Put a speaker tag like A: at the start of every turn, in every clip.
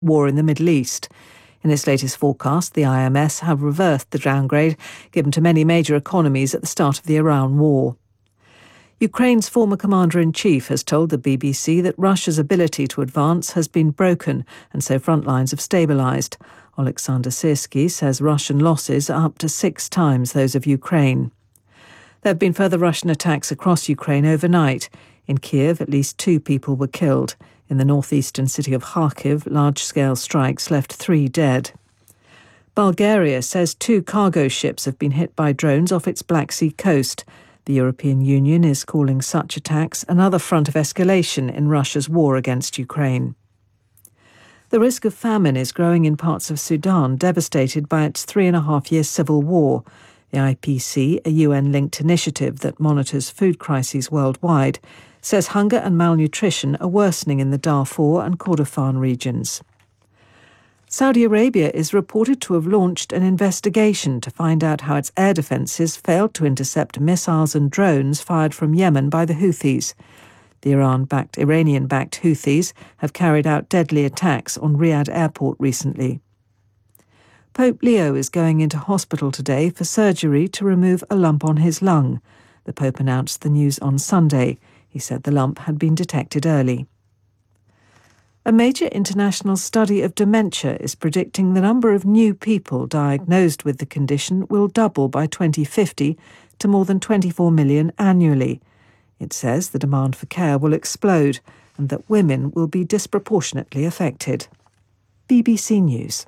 A: war in the Middle East. In its latest forecast, the IMS have reversed the downgrade given to many major economies at the start of the Iran war. Ukraine's former commander-in-chief has told the BBC that Russia's ability to advance has been broken and so front lines have stabilised. Oleksandr Syrsky says Russian losses are up to 6 times those of Ukraine. There have been further Russian attacks across Ukraine overnight. In Kiev, at least 2 people were killed. In the northeastern city of Kharkiv, large-scale strikes left 3 dead. Bulgaria says 2 cargo ships have been hit by drones off its Black Sea coast. The European Union is calling such attacks another front of escalation in Russia's war against Ukraine. The risk of famine is growing in parts of Sudan, devastated by its 3.5-year civil war. The IPC, a UN-linked initiative that monitors food crises worldwide, says hunger and malnutrition are worsening in the Darfur and Kordofan regions. Saudi Arabia is reported to have launched an investigation to find out how its air defences failed to intercept missiles and drones fired from Yemen by the Houthis. The Iranian-backed Houthis have carried out deadly attacks on Riyadh airport recently. Pope Leo is going into hospital today for surgery to remove a lump on his lung. The Pope announced the news on Sunday. He said the lump had been detected early. A major international study of dementia is predicting the number of new people diagnosed with the condition will double by 2050 to more than 24 million annually. It says the demand for care will explode and that women will be disproportionately affected. BBC News.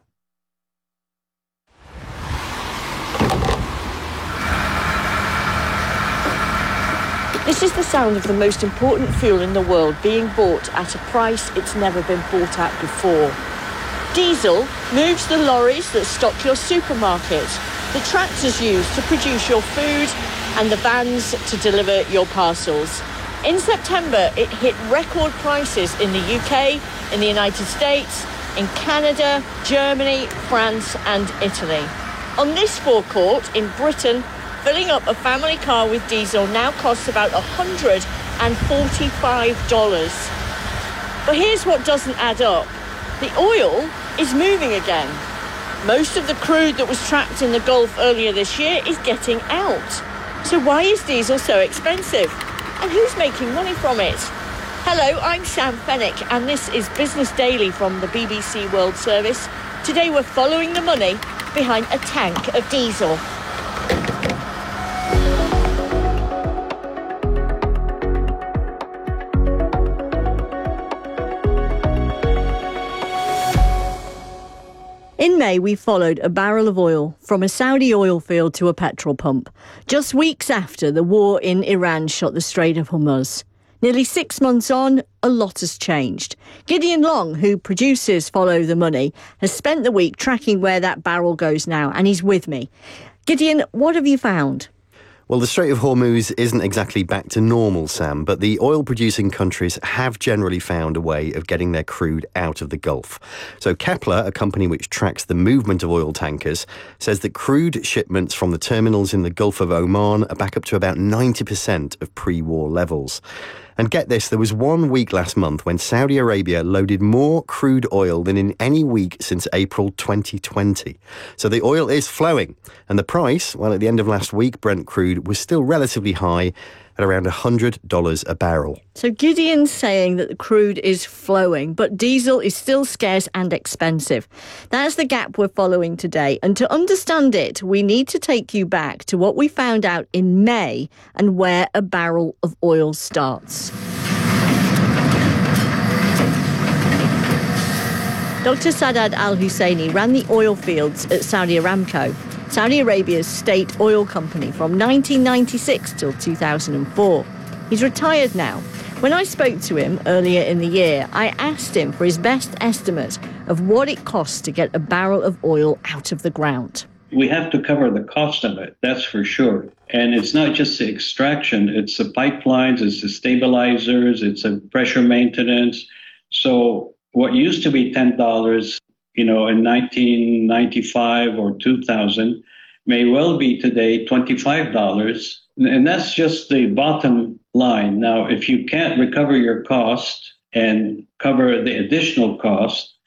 B: This is the sound of the most important fuel in the world being bought at a price it's never been bought at before. Diesel moves the lorries that stock your supermarket, the tractors used to produce your food, and the vans to deliver your parcels. In September, it hit record prices in the UK, in the United States, in Canada, Germany, France and Italy. On this forecourt in Britain, filling up a family car with diesel now costs about $145. But here's what doesn't add up. The oil is moving again. Most of the crude that was trapped in the Gulf earlier this year is getting out. So why is diesel so expensive? And who's making money from it? Hello, I'm Sam Fennick, and this is Business Daily from the BBC World Service. Today we're following the money behind a tank of diesel. In May, we followed a barrel of oil from a Saudi oil field to a petrol pump, just weeks after the war in Iran shut the Strait of Hormuz. Nearly 6 months on, a lot has changed. Gideon Long, who produces Follow the Money, has spent the week tracking where that barrel goes now, and he's with me. Gideon, what have you found?
C: Well, the Strait of Hormuz isn't exactly back to normal, Sam, but the oil-producing countries have generally found a way of getting their crude out of the Gulf. So Kepler, a company which tracks the movement of oil tankers, says that crude shipments from the terminals in the Gulf of Oman are back up to about 90% of pre-war levels. And get this, there was 1 week last month when Saudi Arabia loaded more crude oil than in any week since April 2020. So the oil is flowing. And the price, well, at the end of last week, Brent crude was still relatively high at around $100 a barrel.
B: So Gideon's saying that the crude is flowing, but diesel is still scarce and expensive. That's the gap we're following today. And to understand it, we need to take you back to what we found out in May and where a barrel of oil starts. Dr. Saadad Al-Husseini ran the oil fields at Saudi Aramco, Saudi Arabia's state oil company, from 1996 till 2004. He's retired now. When I spoke to him earlier in the year, I asked him for his best estimate of what it costs to get a barrel of oil out of the ground.
D: We have to cover the cost of it, that's for sure. And it's not just the extraction, it's the pipelines, it's the stabilizers, it's the pressure maintenance. So what used to be $10, in 1995 or 2000 may well be today $25. And that's just the bottom line. Now, if you can't recover your cost and cover the additional cost,